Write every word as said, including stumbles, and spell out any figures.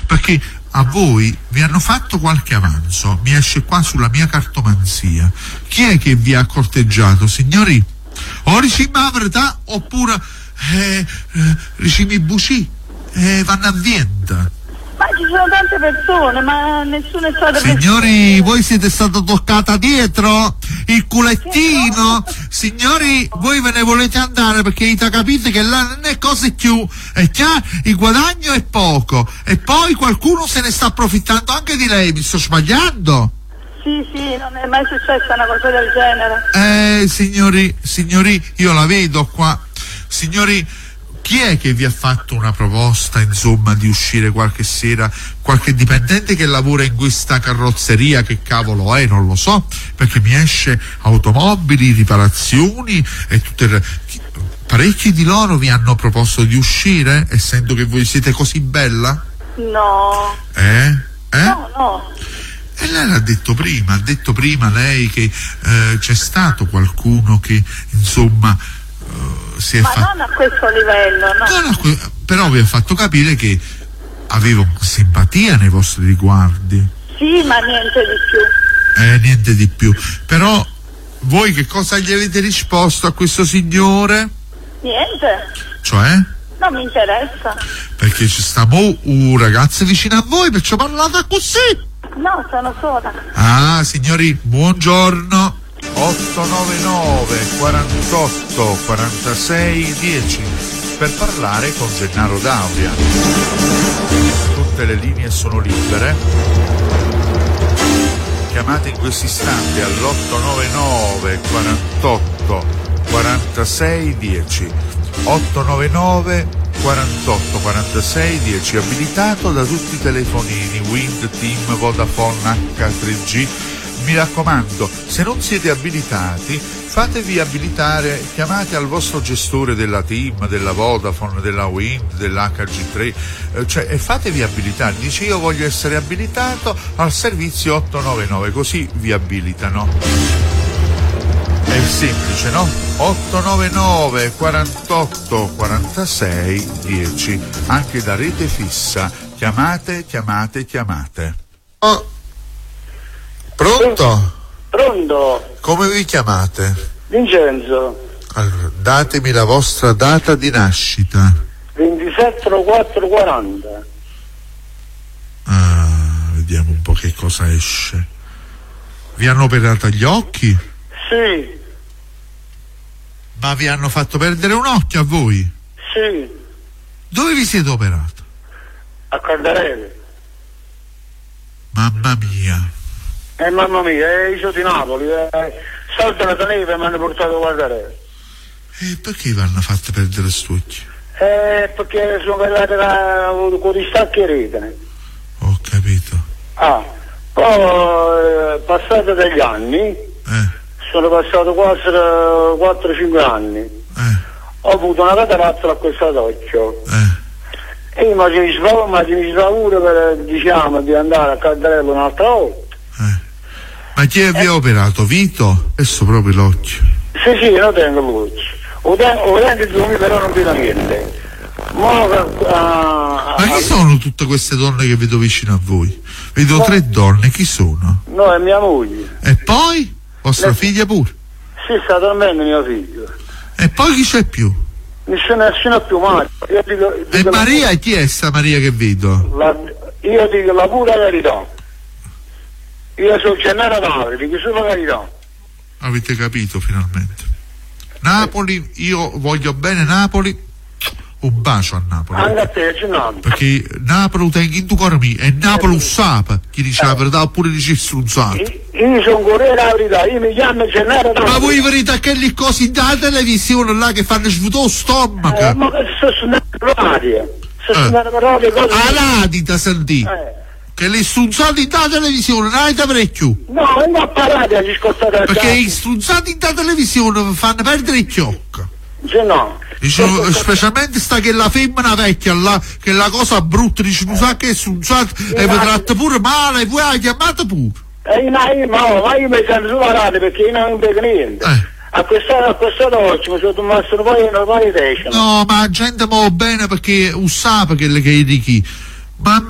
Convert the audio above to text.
perché a voi vi hanno fatto qualche avanzo, mi esce qua sulla mia cartomanzia. Chi è che vi ha corteggiato, signori? O ricimi la verità oppure eh, eh, ricimi buci e vanno a vienta. Ma ci sono tante persone, ma nessuno è stato... Signori, voi siete stata toccata dietro il culettino. Signori, voi ve ne volete andare perché avete capito che là non è cose più, è chiaro, il guadagno è poco e poi qualcuno se ne sta approfittando anche di lei. Mi sto sbagliando? Sì, sì, non è mai successa una cosa del genere. Eh, signori, signori, io la vedo qua. Signori, chi è che vi ha fatto una proposta, insomma, di uscire qualche sera? Qualche dipendente che lavora in questa carrozzeria, che cavolo è, non lo so, perché mi esce automobili, riparazioni e tutte le... Parecchi di loro vi hanno proposto di uscire, essendo che voi siete così bella? No. Eh? Eh? No, no. E lei l'ha detto prima, ha detto prima lei che eh, c'è stato qualcuno che, insomma, eh, si è ma fatto... non a questo livello, no. No, no, que- però vi ha fatto capire che aveva simpatia nei vostri riguardi. Sì, ma niente di più. Eh, niente di più. Però voi che cosa gli avete risposto a questo signore? Niente. Cioè? Non mi interessa. Perché ci sta mo un ragazzo vicino a voi, perciò parlate così. No, sono sola. Ah, signori, buongiorno. otto nove nove quarantotto quarantasei dieci per parlare con Gennaro D'Auria. Tutte le linee sono libere. Chiamate in questo istante all'otto nove nove quarantotto quarantasei dieci. otto nove nove quarantotto quarantasei dieci, abilitato da tutti i telefonini Wind, Team, Vodafone, acca tre G. Mi raccomando, se non siete abilitati, fatevi abilitare, chiamate al vostro gestore della Team, della Vodafone, della Wind, dell'acca G tre, eh, cioè, e fatevi abilitare. Dice: io voglio essere abilitato al servizio otto nove nove, così vi abilitano. È semplice, no? otto nove nove quarantotto quarantasei dieci, anche da rete fissa. Chiamate, chiamate, chiamate. Oh. Pronto? Pronto? Come vi chiamate? Vincenzo. Allora, datemi la vostra data di nascita. ventisette quattro quaranta. Ah, vediamo un po' che cosa esce. Vi hanno operato gli occhi? Sì. Ma vi hanno fatto perdere un occhio a voi? Sì. Dove vi siete operato? A Caldarelli. Mamma mia. Eh mamma mia, eh, io sono di Napoli, eh. Salta la neve e mi hanno portato a Caldarelli. E perché vi hanno fatto perdere quest'occhio? Eh, perché sono arrivate con gli stacchi rete. Ho capito. Ah, poi eh, passati degli anni, Eh. sono passati quasi quattro cinque anni, Eh. ho avuto una cataratta a questo occhio. Eh. E io mi ci pure per, diciamo, di andare a Caldarello un'altra volta. Eh. Ma chi vi ha operato? Vito? Adesso proprio l'occhio. Sì, sì, io tengo l'occhio. Ho dentro di me però non vedo niente. Ma, uh, Ma chi sono tutte queste donne che vedo vicino a voi? Vedo no. tre donne, chi sono? No, è mia moglie. E poi? Vostra Le... figlia pure? Sì, sta dormendo mio figlio. E poi chi c'è più? Nessuno, nessuno più mai. Io dico, dico e Maria, la... chi è sta Maria che vedo? La... Io dico la pura verità. Io sono Gennaro D'Auria, dico solo la verità. Avete capito finalmente. Napoli, io voglio bene Napoli. Un bacio a Napoli. Anche a te, Gennaro. Perché Napoli tengo in tu cuore mio e Napoli eh, usapa. Chi dice la verità oppure dice strunzato. Io sono corriere la verità, io mi chiamo Gennaro D'Auria. Ma voi verità che le cose da televisione là che fanno svuotare lo stomaco? Eh, ma che sto suonando per radio. Sto suonando per radio cose. Ah, dita sentì. Eh. Che le strunzate da televisione non avete parecchio. No, non ho parlato a discostare. Perché i strunzati da televisione fanno perdere il chiocco. Sì, no. Dice, specialmente sta che la femmina vecchia là, che la cosa brutta, dice non sa che è strunzata e vi tratta pure male, poi la chiamate pure. Eh, ma io, ma, ma io mi sento sulla radio perché io non vedo niente. Eh. A questa a questa notte mi sono tomato poi non poi No, ma la gente muove bene perché usava che le che di chi. Ma